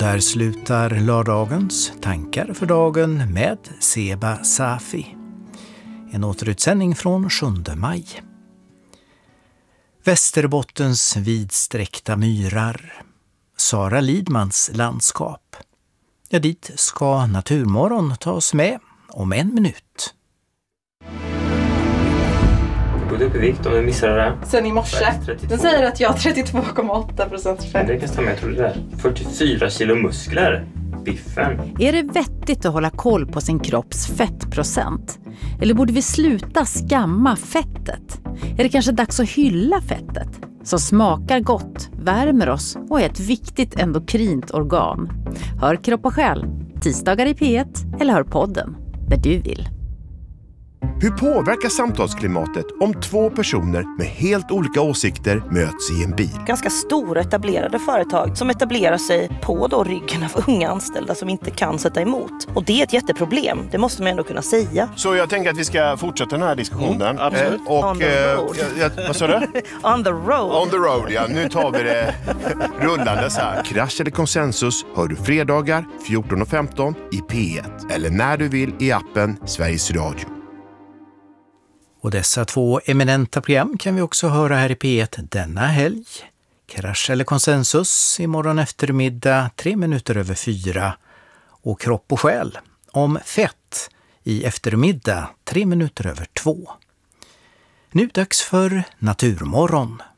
där slutar lördagens tankar för dagen med Seba Safi. En återutsändning från 7 maj. Västerbottens vidsträckta myrar. Sara Lidmans landskap. Ja, dit ska Naturmorgon ta oss med om 1 minut. Gått upp i vikt om du missade det. Sen i morse. Den säger att jag har 32,8% fett. Det kan stämma, jag tror det där. 44 kilo muskler. Biffen. Är det vettigt att hålla koll på sin kropps fettprocent? Eller borde vi sluta skamma fettet? Är det kanske dags att hylla fettet? Som smakar gott, värmer oss och är ett viktigt endokrint organ. Hör Kropp och själ, tisdagar i P1 eller hör podden där du vill. Hur påverkar samtalsklimatet om 2 personer med helt olika åsikter möts i en bil? Ganska stora etablerade företag som etablerar sig på då ryggen av unga anställda som inte kan sätta emot. Och det är ett jätteproblem, det måste man ändå kunna säga. Så jag tänker att vi ska fortsätta den här diskussionen. Absolut. Och, On the road. vad sa du? On the road. On the road, ja. Nu tar vi det rullande så här. Krasch eller konsensus hör du fredagar 14:15 i P1. Eller när du vill i appen Sveriges Radio. Och dessa 2 eminenta program kan vi också höra här i P1 denna helg. Krasch eller konsensus imorgon eftermiddag 4:03 och Kropp och själ om fett i eftermiddag 2:03. Nu dags för Naturmorgon.